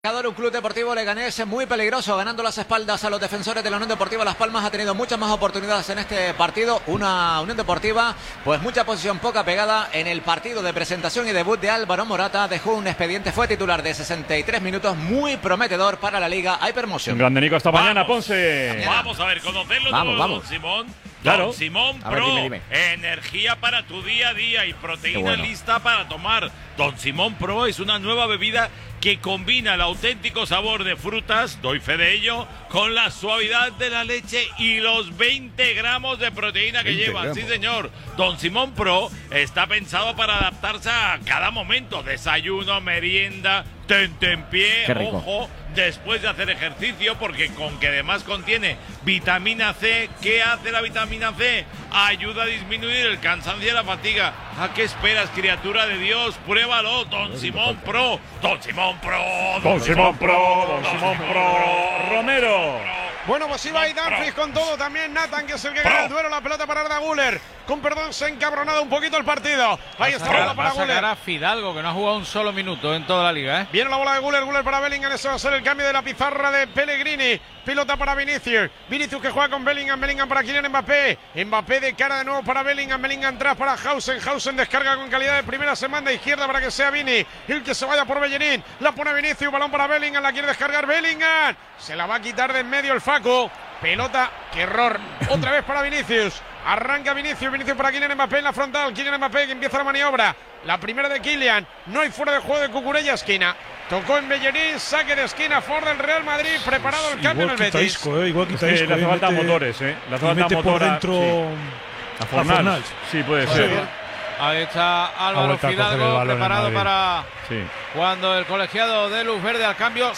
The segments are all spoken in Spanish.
Un Club Deportivo Leganés muy peligroso, ganando las espaldas a los defensores de la Unión Deportiva Las Palmas. Ha tenido muchas más oportunidades en este partido. Una Unión Deportiva, pues mucha posición, poca pegada. En el partido de presentación y debut de Álvaro Morata dejó un expediente, fue titular de 63 minutos, muy prometedor para la Liga Hypermotion. Grande Nico, hasta mañana, Ponce. Vamos a ver, conocerlo todo, vamos. Simón. Claro. Don Simón Pro, dime. energía para tu día a día y proteína bueno. lista para tomar. Don Simón Pro es una nueva bebida que combina el auténtico sabor de frutas, doy fe de ello, con la suavidad de la leche y los 20 gramos de proteína que lleva. Sí, señor. Don Simón Pro está pensado para adaptarse a cada momento. Desayuno, merienda, tentempié, ojo, después de hacer ejercicio, porque con que además contiene vitamina C. ¿Qué hace la vitamina C? Ayuda a disminuir el cansancio y la fatiga. ¿A qué esperas, criatura de Dios? Pruébalo, Don Simón Pro. Don Simón Pro. Don Simón Pro. Don Simón Pro. Romero. Bueno, pues iba ahí Danfries con todo, también Nathan, que es el que gana el duelo, la pelota para Arda Güler. Con perdón, se ha encabronado un poquito el partido. Ahí está la bola para Güler. A Fidalgo, que no ha jugado un solo minuto en toda la liga, ¿eh? Viene la bola de Güler, Güler para Bellingham, ese va a ser el cambio de la pizarra de Pellegrini. Pilota para Vinicius, Vinicius que juega con Bellingham, Bellingham para Kylian Mbappé. Mbappé de cara de nuevo para Bellingham, Bellingham atrás para Hausen, Hausen descarga con calidad de primera, se manda a izquierda para que sea Vini. El que se vaya por Bellerín, la pone Vinicius, balón para Bellingham, la quiere descargar Bellingham. Se la va a quitar de en medio el Facu. Pelota, qué error, otra vez para Vinicius. Arranca Vinicius, Vinicius para Kylian Mbappé en la frontal. Kylian Mbappé que empieza la maniobra. La primera de Kylian, no hay fuera de juego de Cucurella, esquina. Tocó en Bellerín, saque de esquina, Ford del Real Madrid, preparado el cambio en el Betis. Igual quita Isco, le hace falta motores, Le hace falta mete motor por dentro a Fornals. Sí, puede ser. Ahí está Álvaro Fidalgo, preparado para cuando el colegiado de Luz Verde al cambio.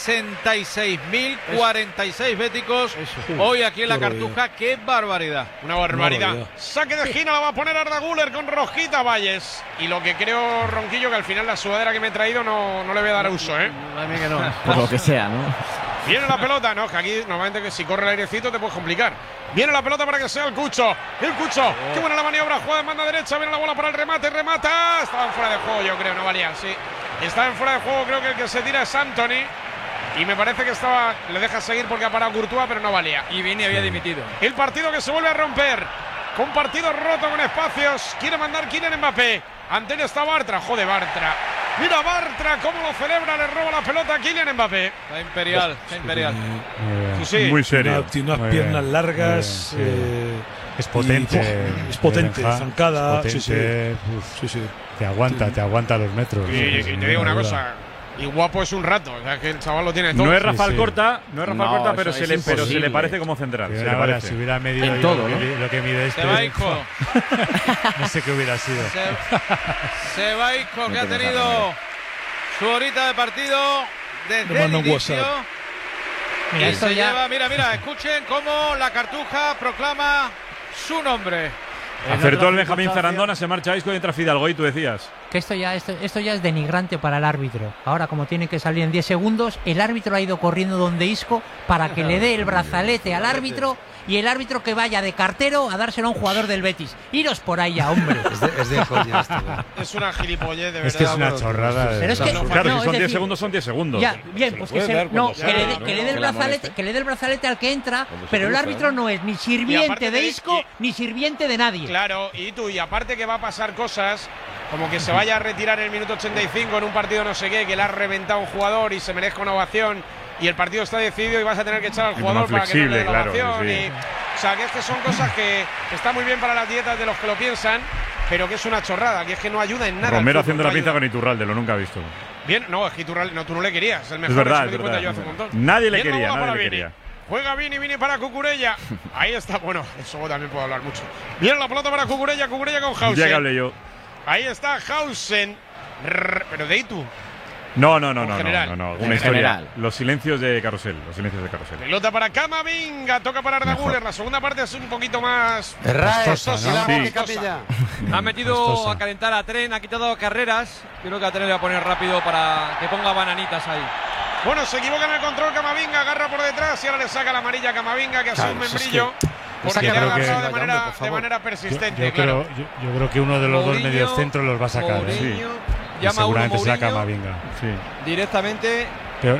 66.046 béticos hoy aquí en la Cartuja. ¡Qué barbaridad! Una barbaridad. Saque de esquina la va a poner Arda Güler con Rosquita Valles. Y lo que creo, Ronquillo, que al final la sudadera que me he traído no le voy a dar uso, ¿eh? A mí que no. Por lo que sea, ¿no? Viene la pelota, no, que aquí normalmente que si corre el airecito te puedes complicar. Viene la pelota para que sea el Cucho. El Cucho, qué buena la maniobra, juega de banda derecha, viene la bola para el remate, remata. Estaba en fuera de juego, yo creo, no valía, sí. Está en fuera de juego, creo que el que se tira es Antony. Y me parece que le deja seguir porque ha parado Courtois, pero no valía. Y Vini había dimitido. El partido que se vuelve a romper. Con partido roto con espacios. Quiere mandar Kylian Mbappé. Ante él está Bartra, joder Bartra. Mira Bartra cómo lo celebra, le roba la pelota a Kylian Mbappé. Está imperial, está imperial. Sí. Muy serio. Tiene unas piernas largas. Es potente. Es potente, Benja, zancada. es potente. Sí. Te aguanta los metros. Y te digo una cosa. Y guapo es un rato, o sea que el chaval lo tiene todo. No es Rafael Sí. Corta, pero eso se es le parece como central. Pero Se le ahora, parece. si hubiera medido En yo todo, lo que mide Se va Isco. no sé qué hubiera sido. Se va Isco, que ha tenido su horita de partido desde el inicio. Mira, Y esto se ya... lleva, mira, escuchen cómo la Cartuja proclama su nombre. Acertó el Benjamín Zarandona, se marcha Isco y entra Fidalgo, y tú decías. Que esto ya es denigrante para el árbitro. Ahora, como tiene que salir en 10 segundos, el árbitro ha ido corriendo donde Isco para que le dé el brazalete al árbitro y el árbitro que vaya de cartero a dárselo a un jugador del Betis. Iros por ahí ya, hombre. Es de coña esto. Es una gilipollez, de verdad. Es que es una chorrada. Pero es que, Claro, no, si es son 10 decir, segundos, son 10 segundos. Ya, bien, pues que le dé el brazalete, que le dé el brazalete al que entra, pero el árbitro no es ni sirviente de Isco ni sirviente de nadie. Claro, y aparte que va a pasar cosas como que se vaya a retirar en el minuto 85 en un partido no sé qué, que le ha reventado un jugador y se merezca una ovación y el partido está decidido y vas a tener que echar al jugador para que no le dé la ovación. Sí. O sea, que es que son cosas que están muy bien para las dietas de los que lo piensan, pero que es una chorrada, que es que no ayuda en nada. Romero al fútbol, haciendo no la pinza ayuda. con Iturralde, lo nunca he visto. Bien, no, es que Iturralde, no, tú no le querías, el mejor. Es verdad, eso me di cuenta yo hace un montón. Nadie le Bien la quería, bola para nadie le Vini. quería. Juega Vini para Cucurella. Ahí está, bueno, eso también puedo hablar mucho. Viene la pelota para Cucurella con Hausen. Ya que hablé yo. Ahí está Hausen. Pero de Itu. No. general. Una En historia. general. Los silencios de Carrusel. Pelota para Camavinga. Toca para Arda Güler. La segunda parte es un poquito más. Costosa, ¿no? Ha metido a calentar a Tren, ha quitado carreras. Creo que a Tren le va a poner rápido para que ponga bananitas ahí. Bueno, se equivoca en el control Camavinga. Agarra por detrás y ahora le saca la amarilla a Camavinga, que ha sido un membrillo. Porque le ha agarrado de manera persistente. Yo creo que uno de los dos medios centros los va a sacar. Mourinho Y llama a uno seguramente será Mourinho Camavinga. directamente